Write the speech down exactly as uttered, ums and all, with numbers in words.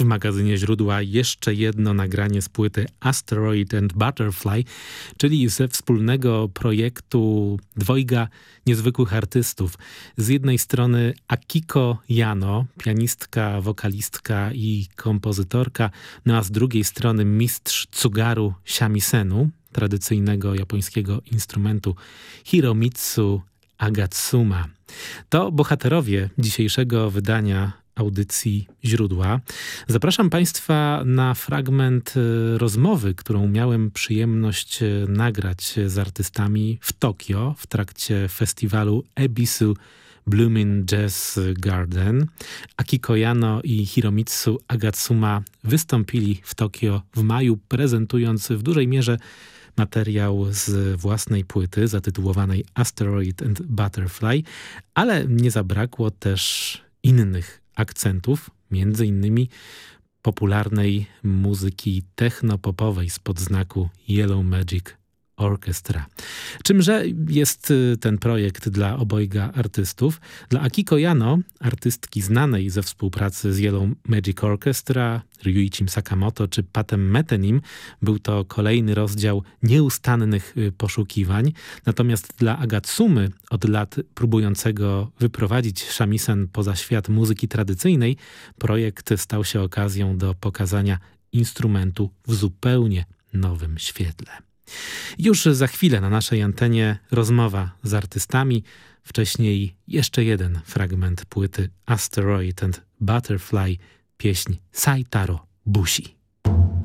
W magazynie Źródła jeszcze jedno nagranie z płyty Asteroid and Butterfly, czyli ze wspólnego projektu dwojga niezwykłych artystów. Z jednej strony Akiko Yano, pianistka, wokalistka i kompozytorka, no a z drugiej strony mistrz tsugaru shamisen, tradycyjnego japońskiego instrumentu Hiromitsu Agatsuma. To bohaterowie dzisiejszego wydania audycji Źródła. Zapraszam Państwa na fragment rozmowy, którą miałem przyjemność nagrać z artystami w Tokio w trakcie festiwalu Ebisu Blooming Jazz Garden. Akiko Yano i Hiromitsu Agatsuma wystąpili w Tokio w maju, prezentując w dużej mierze materiał z własnej płyty zatytułowanej Asteroid and Butterfly, ale nie zabrakło też innych akcentów, między innymi popularnej muzyki techno-popowej spod znaku Yellow Magic Orchestra. Czymże jest ten projekt dla obojga artystów? Dla Akiko Yano, artystki znanej ze współpracy z Yellow Magic Orchestra, Ryuichim Sakamoto czy Patem Metenim, był to kolejny rozdział nieustannych poszukiwań. Natomiast dla Agatsumy, od lat próbującego wyprowadzić shamisen poza świat muzyki tradycyjnej, projekt stał się okazją do pokazania instrumentu w zupełnie nowym świetle. Już za chwilę na naszej antenie rozmowa z artystami. Wcześniej jeszcze jeden fragment płyty Asteroid and Butterfly, pieśń Saitaro Bushi.